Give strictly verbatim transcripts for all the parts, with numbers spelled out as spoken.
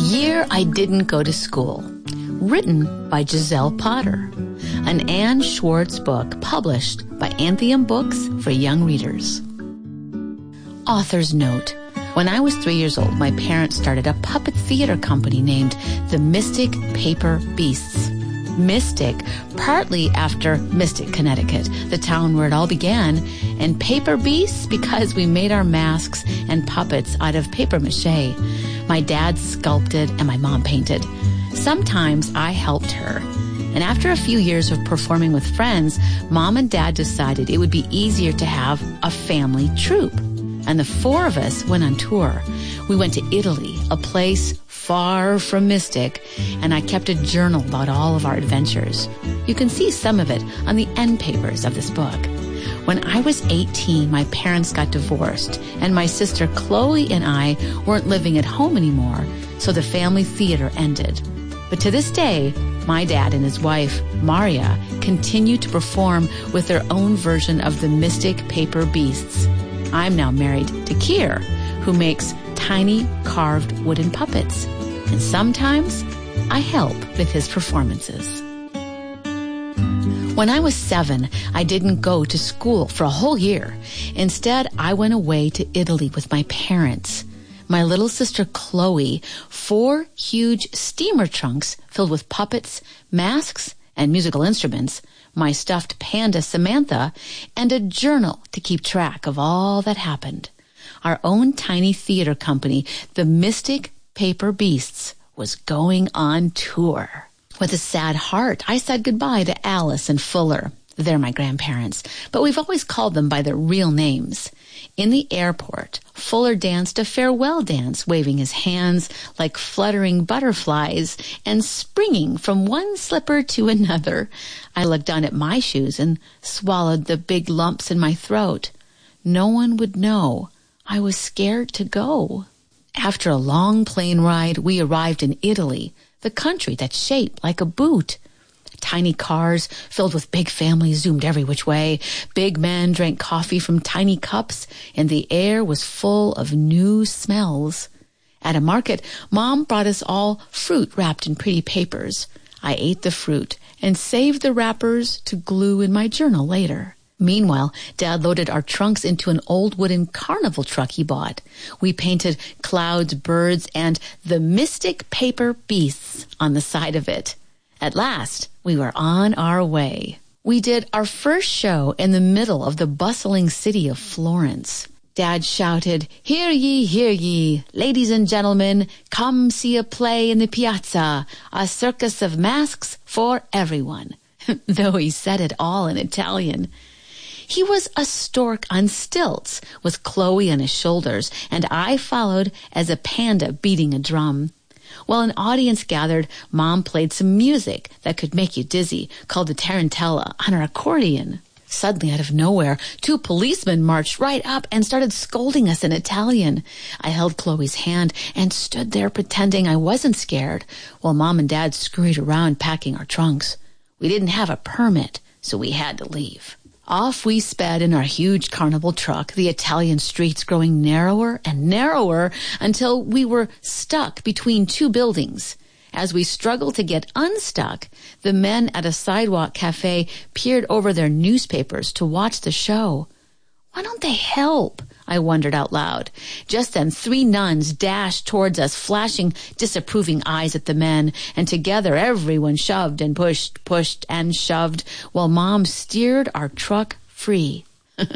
Year I Didn't Go to School, written by Giselle Potter. An Anne Schwartz book published by Anthium Books for young readers. Author's note. When I was three years old, my parents started a puppet theater company named the Mystic Paper Beasts. Mystic, partly after Mystic, Connecticut, the town where it all began, and Paper Beasts because we made our masks and puppets out of paper mache. My dad sculpted and my mom painted. Sometimes I helped her. And after a few years of performing with friends, Mom and Dad decided it would be easier to have a family troupe. And the four of us went on tour. We went to Italy, a place far from Mystic, and I kept a journal about all of our adventures. You can see some of it on the end papers of this book. When I was eighteen, my parents got divorced, and my sister Chloe and I weren't living at home anymore, so the family theater ended. But to this day, my dad and his wife, Maria, continue to perform with their own version of the Mystic Paper Beasts. I'm now married to Keir, who makes tiny carved wooden puppets. And sometimes I help with his performances. When I was seven, I didn't go to school for a whole year. Instead, I went away to Italy with my parents. My little sister Chloe, four huge steamer trunks filled with puppets, masks, and musical instruments, my stuffed panda Samantha, and a journal to keep track of all that happened. Our own tiny theater company, the Mystic Paper Beasts, was going on tour. With a sad heart, I said goodbye to Alice and Fuller. They're my grandparents, but we've always called them by their real names. In the airport, Fuller danced a farewell dance, waving his hands like fluttering butterflies and springing from one slipper to another. I looked down at my shoes and swallowed the big lumps in my throat. No one would know. I was scared to go. After a long plane ride, we arrived in Italy, the country that's shaped like a boot. Tiny cars filled with big families zoomed every which way. Big men drank coffee from tiny cups, and the air was full of new smells. At a market, Mom brought us all fruit wrapped in pretty papers. I ate the fruit and saved the wrappers to glue in my journal later. Meanwhile, Dad loaded our trunks into an old wooden carnival truck he bought. We painted clouds, birds, and the Mystic Paper Beasts on the side of it. At last, we were on our way. We did our first show in the middle of the bustling city of Florence. Dad shouted, "Hear ye, hear ye, ladies and gentlemen, come see a play in the piazza, a circus of masks for everyone," though he said it all in Italian. He was a stork on stilts with Chloe on his shoulders, and I followed as a panda beating a drum. While an audience gathered, Mom played some music that could make you dizzy, called the tarantella, on her accordion. Suddenly, out of nowhere, two policemen marched right up and started scolding us in Italian. I held Chloe's hand and stood there pretending I wasn't scared, while Mom and Dad scurried around packing our trunks. We didn't have a permit, so we had to leave. Off we sped in our huge carnival truck, the Italian streets growing narrower and narrower until we were stuck between two buildings. As we struggled to get unstuck, the men at a sidewalk cafe peered over their newspapers to watch the show. Why don't they help? I wondered out loud. Just then, three nuns dashed towards us, flashing disapproving eyes at the men, and together everyone shoved and pushed, pushed and shoved, while Mom steered our truck free.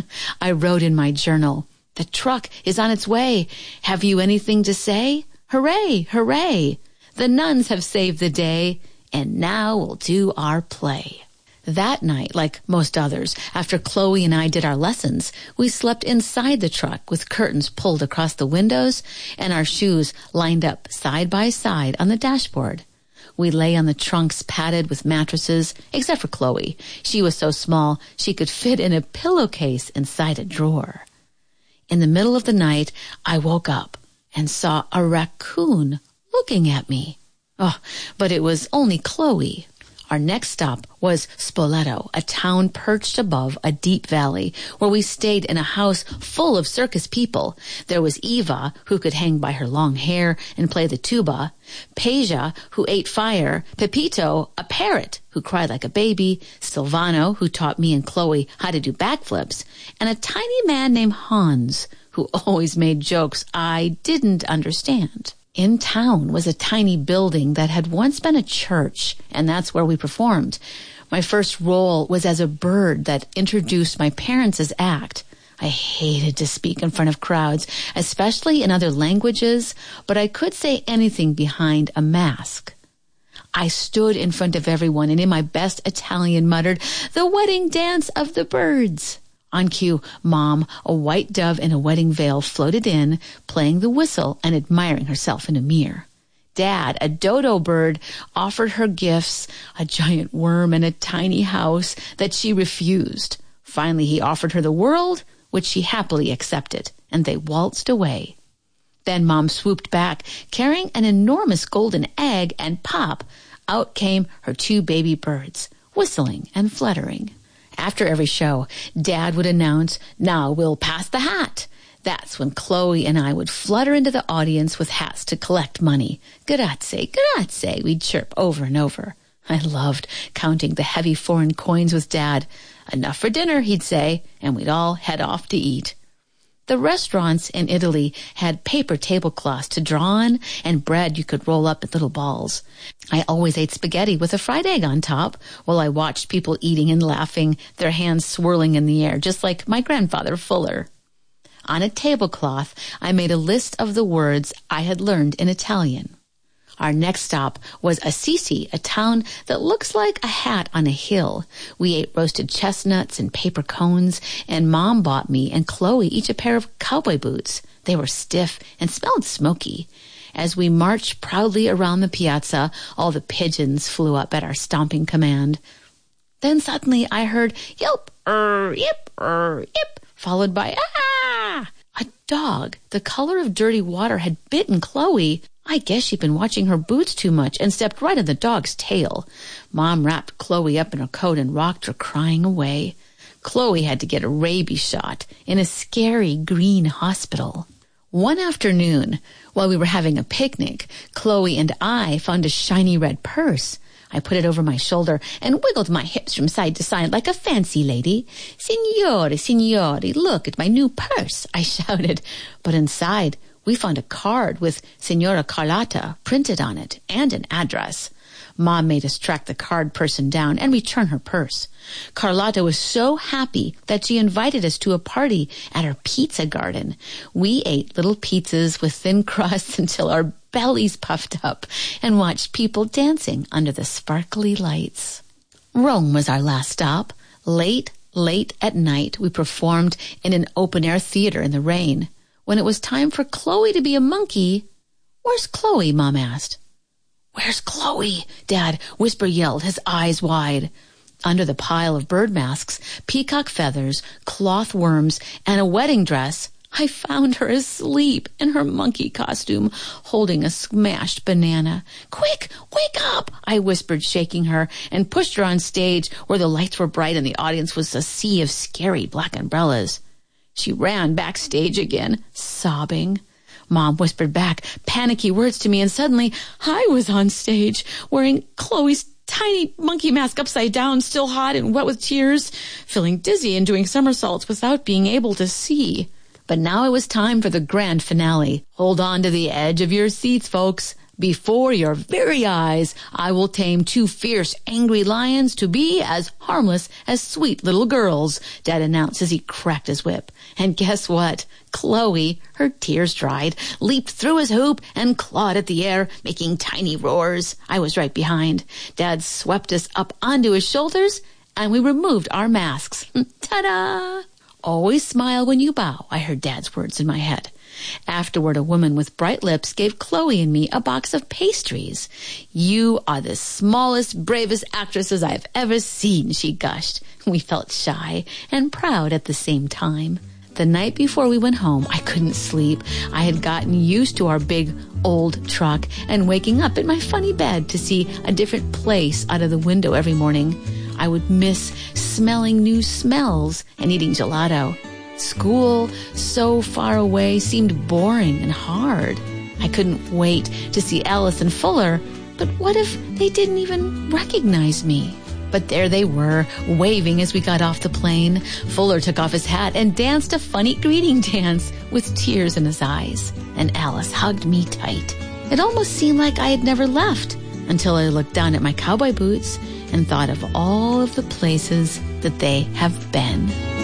I wrote in my journal, "The truck is on its way. Have you anything to say? Hooray, hooray! The nuns have saved the day, and now we'll do our play." That night, like most others, after Chloe and I did our lessons, we slept inside the truck with curtains pulled across the windows and our shoes lined up side by side on the dashboard. We lay on the trunks padded with mattresses, except for Chloe. She was so small she could fit in a pillowcase inside a drawer. In the middle of the night, I woke up and saw a raccoon looking at me. Oh, but it was only Chloe. Our next stop was Spoleto, a town perched above a deep valley, where we stayed in a house full of circus people. There was Eva, who could hang by her long hair and play the tuba, Peja, who ate fire, Pepito, a parrot, who cried like a baby, Silvano, who taught me and Chloe how to do backflips, and a tiny man named Hans, who always made jokes I didn't understand. In town was a tiny building that had once been a church, and that's where we performed. My first role was as a bird that introduced my parents' act. I hated to speak in front of crowds, especially in other languages, but I could say anything behind a mask. I stood in front of everyone and in my best Italian muttered, "The wedding dance of the birds." On cue, Mom, a white dove in a wedding veil, floated in, playing the whistle and admiring herself in a mirror. Dad, a dodo bird, offered her gifts, a giant worm and a tiny house that she refused. Finally, he offered her the world, which she happily accepted, and they waltzed away. Then Mom swooped back, carrying an enormous golden egg, and pop, out came her two baby birds, whistling and fluttering. After every show, Dad would announce, "Now we'll pass the hat." That's when Chloe and I would flutter into the audience with hats to collect money. "Grazie, grazie," we'd chirp over and over. I loved counting the heavy foreign coins with Dad. "Enough for dinner," he'd say, and we'd all head off to eat. The restaurants in Italy had paper tablecloths to draw on and bread you could roll up in little balls. I always ate spaghetti with a fried egg on top while I watched people eating and laughing, their hands swirling in the air, just like my grandfather Fuller. On a tablecloth, I made a list of the words I had learned in Italian. Our next stop was Assisi, a town that looks like a hat on a hill. We ate roasted chestnuts and paper cones, and Mom bought me and Chloe each a pair of cowboy boots. They were stiff and smelled smoky. As we marched proudly around the piazza, all the pigeons flew up at our stomping command. Then suddenly I heard yelp, er, yip, er, yip, followed by ah! A dog, the color of dirty water, had bitten Chloe. I guess she'd been watching her boots too much and stepped right on the dog's tail. Mom wrapped Chloe up in her coat and rocked her, crying away. Chloe had to get a rabies shot in a scary green hospital. One afternoon, while we were having a picnic, Chloe and I found a shiny red purse. I put it over my shoulder and wiggled my hips from side to side like a fancy lady. "Signore, signori, look at my new purse," I shouted. But inside, we found a card with Signora Carlotta printed on it and an address. Mom made us track the card person down and return her purse. Carlotta was so happy that she invited us to a party at her pizza garden. We ate little pizzas with thin crusts until our bellies puffed up and watched people dancing under the sparkly lights. Rome was our last stop. Late, late at night, we performed in an open-air theater in the rain. When it was time for Chloe to be a monkey, "Where's Chloe?" Mom asked. "Where's Chloe?" Dad whisper yelled, his eyes wide. Under the pile of bird masks, peacock feathers, cloth worms, and a wedding dress, I found her asleep in her monkey costume, holding a smashed banana. "Quick, wake up!" I whispered, shaking her, and pushed her on stage where the lights were bright and the audience was a sea of scary black umbrellas. She ran backstage again, sobbing. Mom whispered back panicky words to me, and suddenly I was on stage, wearing Chloe's tiny monkey mask upside down, still hot and wet with tears, feeling dizzy and doing somersaults without being able to see. But now it was time for the grand finale. Hold on to the edge of your seats, folks. Before your very eyes, I will tame two fierce, angry lions to be as harmless as sweet little girls, Dad announced as he cracked his whip. And guess what? Chloe, her tears dried, leaped through his hoop and clawed at the air, making tiny roars. I was right behind. Dad swept us up onto his shoulders, and we removed our masks. Ta-da! "Always smile when you bow," I heard Dad's words in my head. Afterward, a woman with bright lips gave Chloe and me a box of pastries. "You are the smallest, bravest actresses I've ever seen," she gushed. We felt shy and proud at the same time. The night before we went home, I couldn't sleep. I had gotten used to our big old truck and waking up in my funny bed to see a different place out of the window every morning. I would miss smelling new smells and eating gelato. School, so far away, seemed boring and hard. I couldn't wait to see Alice and Fuller, but what if they didn't even recognize me? But there they were, waving as we got off the plane. Fuller took off his hat and danced a funny greeting dance with tears in his eyes. And Alice hugged me tight. It almost seemed like I had never left until I looked down at my cowboy boots and thought of all of the places that they have been.